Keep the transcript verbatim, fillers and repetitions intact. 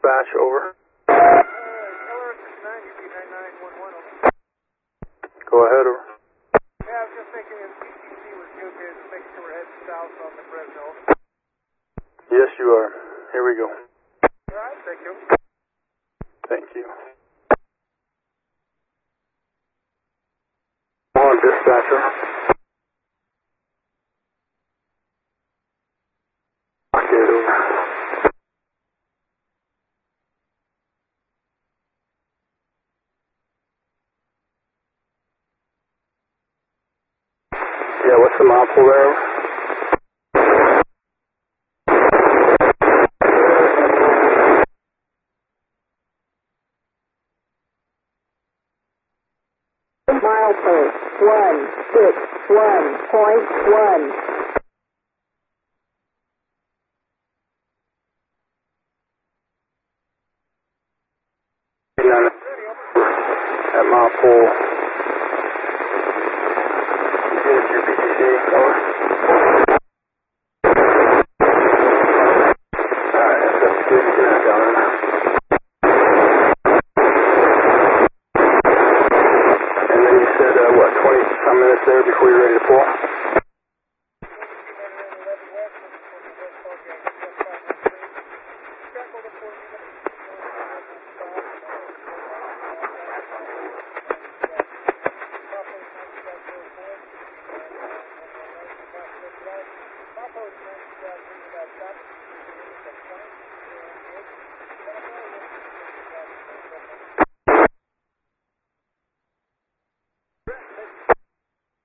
dispatch, over. Uh, L R six nine, U P nine nine one one, over. Go ahead, over. Yeah, I was just thinking if P C C was good, to make sure we're heading south on the Fresno. Yes, you are. Here we go. Alright, thank you. Thank you. On, dispatcher. Okay, over. Yeah, what's the mile pull there? Milepost one six one point one. At mile pull.